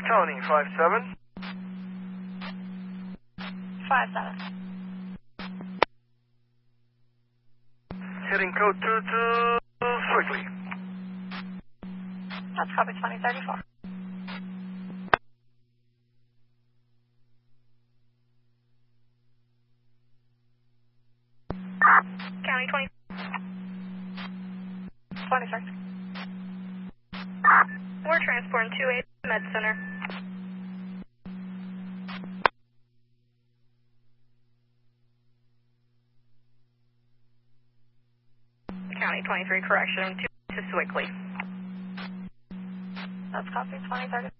County 57. 57. Hitting code 22 Swiftly. That's copy 2034. County 20. 26. We're transporting 28 Med Center. County 23, correction, to Swickley. That's copy 2030.